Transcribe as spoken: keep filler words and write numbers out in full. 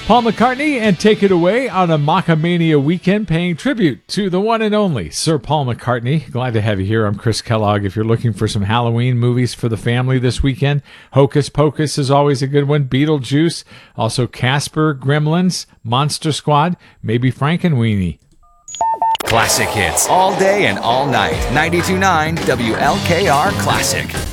Paul McCartney, and take it away on a Macamania weekend paying tribute to the one and only Sir Paul McCartney. Glad to have you here. I'm Chris Kellogg. If you're looking for some Halloween movies for the family this weekend, Hocus Pocus is always a good one. Beetlejuice, also Casper, Gremlins, Monster Squad, maybe Frankenweenie. Classic hits all day and all night. ninety-two point nine W L K R Classic.